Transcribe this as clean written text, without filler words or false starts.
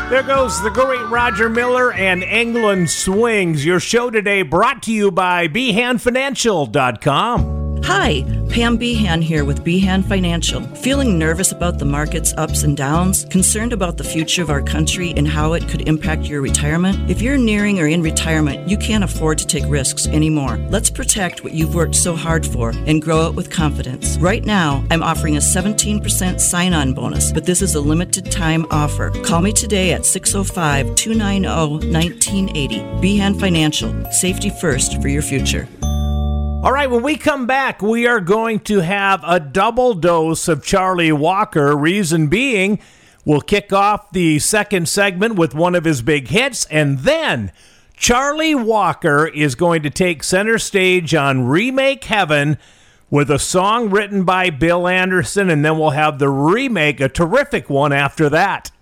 There goes the great Roger Miller and England Swings. Your show today brought to you by BehanFinancial.com. Hi, Pam Behan here with Behan Financial. Feeling nervous about the market's ups and downs? Concerned about the future of our country and how it could impact your retirement? If you're nearing or in retirement, you can't afford to take risks anymore. Let's protect what you've worked so hard for and grow it with confidence. Right now, I'm offering a 17% sign-on bonus, but this is a limited time offer. Call me today at 605-290-1980. Behan Financial. Safety first for your future. All right, when we come back, we are going to have a double dose of Charlie Walker. Reason being, we'll kick off the second segment with one of his big hits, and then Charlie Walker is going to take center stage on Remake Heaven with a song written by Bill Anderson, and then we'll have the remake, a terrific one after that.